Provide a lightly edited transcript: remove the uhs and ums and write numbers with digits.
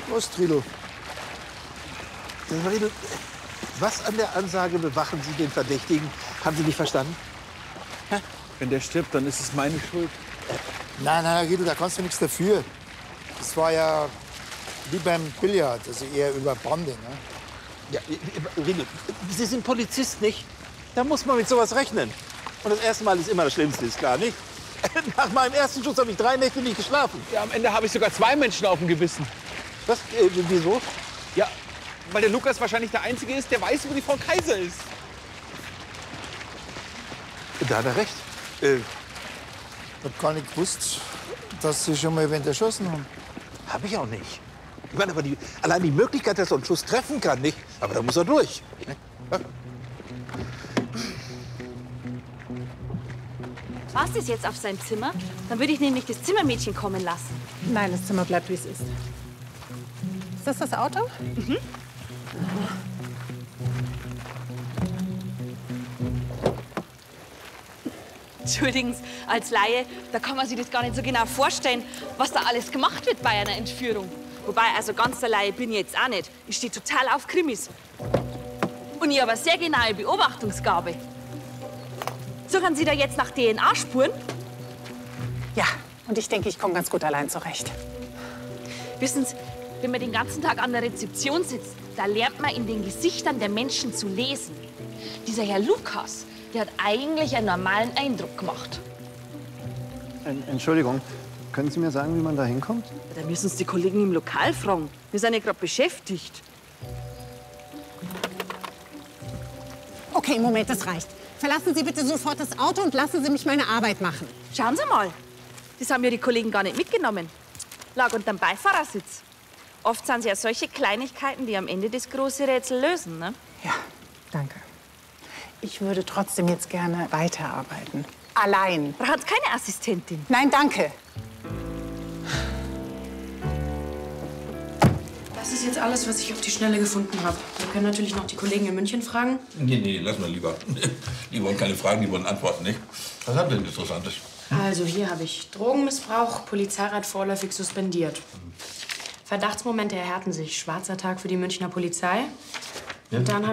Los, Trilo. Was an der Ansage bewachen Sie den Verdächtigen? Haben Sie nicht verstanden? Hä? Wenn der stirbt, dann ist es meine Schuld. Nein, Riedel, da kannst du nichts dafür. Das war ja wie beim Billard, also eher über Bande. Ne? Ja, Riedel, Sie sind Polizist, nicht? Da muss man mit sowas rechnen. Und das erste Mal ist immer das Schlimmste, ist klar, nicht? Nach meinem ersten Schuss habe ich 3 Nächte nicht geschlafen. Ja, am Ende habe ich sogar 2 Menschen auf dem Gewissen. Was? Wieso? Ja, weil der Lukas wahrscheinlich der Einzige ist, der weiß, wo die Frau Kaiser ist. Da hat er recht. Ich hab gar nicht gewusst, dass Sie schon mal wen erschossen haben. Hab ich auch nicht. Ich meine, aber allein die Möglichkeit, dass er einen Schuss treffen kann, nicht? Aber da muss er durch. Ne? Ja. Warst du jetzt auf sein Zimmer? Dann würde ich nämlich das Zimmermädchen kommen lassen. Nein, das Zimmer bleibt, wie es ist. Ist das das Auto? Mhm. Entschuldigen Sie, als Laie, da kann man sich das gar nicht so genau vorstellen, was da alles gemacht wird bei einer Entführung. Wobei, also ganz der Laie bin ich jetzt auch nicht. Ich stehe total auf Krimis. Und ich habe eine sehr genaue Beobachtungsgabe. Suchen Sie da jetzt nach DNA-Spuren? Ja, und ich denke, ich komme ganz gut allein zurecht. Wissen Sie, wenn man den ganzen Tag an der Rezeption sitzt, da lernt man in den Gesichtern der Menschen zu lesen. Dieser Herr Lukas, der hat eigentlich einen normalen Eindruck gemacht. Entschuldigung, können Sie mir sagen, wie man da hinkommt? Da müssen Sie die Kollegen im Lokal fragen. Wir sind ja gerade beschäftigt. Okay, Moment, das reicht. Verlassen Sie bitte sofort das Auto und lassen Sie mich meine Arbeit machen. Schauen Sie mal, das haben ja die Kollegen gar nicht mitgenommen. Lag unterm Beifahrersitz. Oft sind es ja solche Kleinigkeiten, die am Ende das große Rätsel lösen, ne? Ja, danke. Ich würde trotzdem jetzt gerne weiterarbeiten. Allein. Brauchen Sie keine Assistentin? Nein, danke. Das ist jetzt alles, was ich auf die Schnelle gefunden habe. Wir können natürlich noch die Kollegen in München fragen. Nee, lass mal lieber. Die wollen keine Fragen, die wollen Antworten, nicht? Was haben Sie denn Interessantes? Also hier habe ich Drogenmissbrauch, Polizeirat vorläufig suspendiert. Verdachtsmomente erhärten sich. Schwarzer Tag für die Münchner Polizei. Und dann